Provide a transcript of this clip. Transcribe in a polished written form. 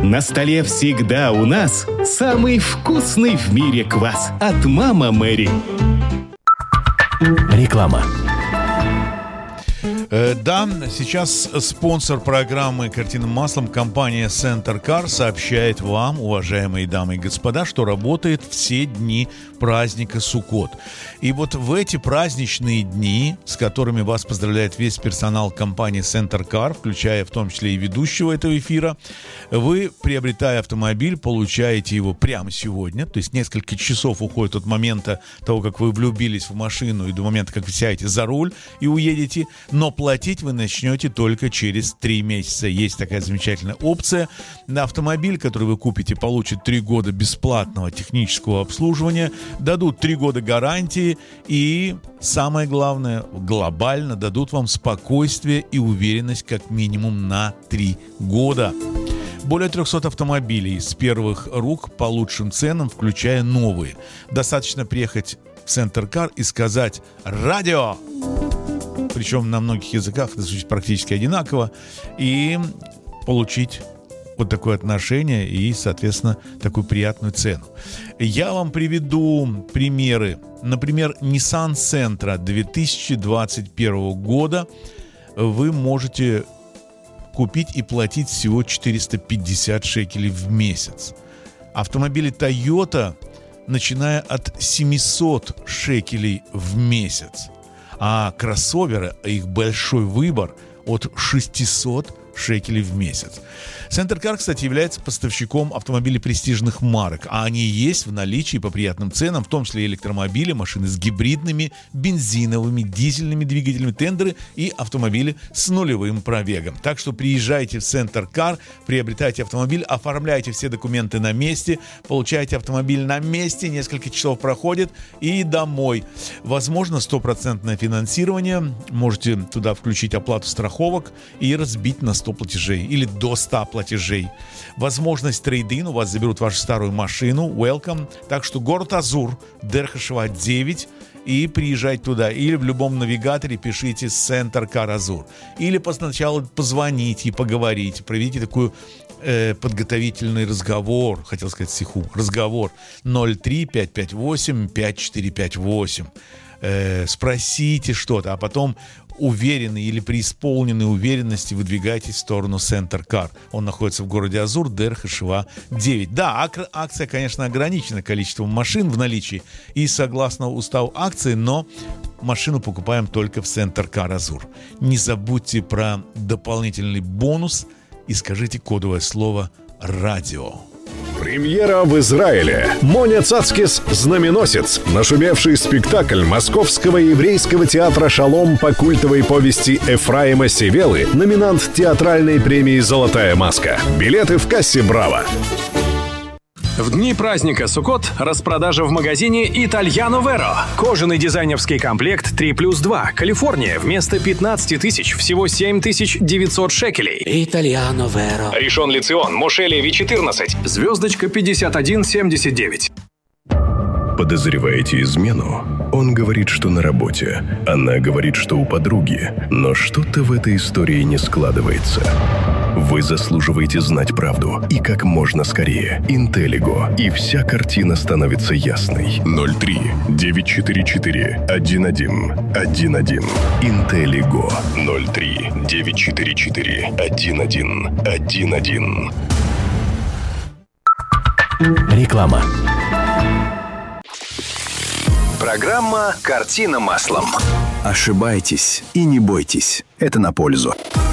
На столе всегда у нас самый вкусный в мире квас от «Мама Мэри». Реклама. Да, сейчас спонсор программы «Картинным маслом» компания Center Car сообщает вам, уважаемые дамы и господа, что работает все дни праздника Суккот. И вот в эти праздничные дни, с которыми вас поздравляет весь персонал компании Center Car, включая в том числе и ведущего этого эфира, вы, приобретая автомобиль, получаете его прямо сегодня, то есть несколько часов уходит от момента того, как вы влюбились в машину, и до момента, как вы сядете за руль и уедете, но платить вы начнете только через 3 месяца. Есть такая замечательная опция. На автомобиль, который вы купите, получит 3 года бесплатного технического обслуживания, дадут 3 года гарантии и, самое главное, глобально дадут вам спокойствие и уверенность как минимум на 3 года. Более 300 автомобилей с первых рук по лучшим ценам, включая новые. Достаточно приехать в Center Car и сказать «Радио!», причем на многих языках это звучит практически одинаково, и получить вот такое отношение и, соответственно, такую приятную цену. Я вам приведу примеры. Например, Nissan Sentra 2021 года вы можете купить и платить всего 450 шекелей в месяц. Автомобили Toyota, начиная от 700 шекелей в месяц. А кроссоверы, их большой выбор, от 600 шекелей в месяц. Center Car, кстати, является поставщиком автомобилей престижных марок, а они есть в наличии по приятным ценам, в том числе и электромобили, машины с гибридными, бензиновыми, дизельными двигателями, тендеры и автомобили с нулевым пробегом. Так что приезжайте в Center Car, приобретайте автомобиль, оформляйте все документы на месте, получаете автомобиль на месте, несколько часов проходит и домой. Возможно, 100% финансирование, можете туда включить оплату страховок и разбить на 100 платежей или до 100 платежей. Возможность трейд-ин, у вас заберут вашу старую машину, welcome. Так что город Азур, Дерхашева 9, и приезжайте туда. Или в любом навигаторе пишите Center Car Азур. Или сначала позвоните и поговорите, проведите такую подготовительный разговор, хотел сказать стиху, разговор 03-558-5458. Спросите что-то, а потом уверенный или преисполненной уверенности выдвигайтесь в сторону Center Car. Он находится в городе Азур, Дерхашева 9. Да, акция, конечно, ограничена количеством машин в наличии и согласно уставу акции, но машину покупаем только в Center Car Азур. Не забудьте про дополнительный бонус и скажите кодовое слово «Радио». Премьера в Израиле. Моня Цацкис «Знаменосец». Нашумевший спектакль Московского еврейского театра «Шалом» по культовой повести Эфраима Севелы, номинант театральной премии «Золотая маска». Билеты в кассе «Браво». В дни праздника Суккот распродажа в магазине Итальяно Веро. Кожаный дизайнерский комплект 3+2. Калифорния. Вместо 15 тысяч всего 7900 шекелей. Итальяно Веро. Ришон Лецион. Моше Леви 14. Звездочка 5179. Подозреваете измену? Он говорит, что на работе. Она говорит, что у подруги. Но что-то в этой истории не складывается. Вы заслуживаете знать правду. И как можно скорее. Интеллиго. И вся картина становится ясной. 03-944-11-11. Интеллиго. 03-944-11-11. Реклама. Программа «Картина маслом». Ошибайтесь и не бойтесь. Это на пользу.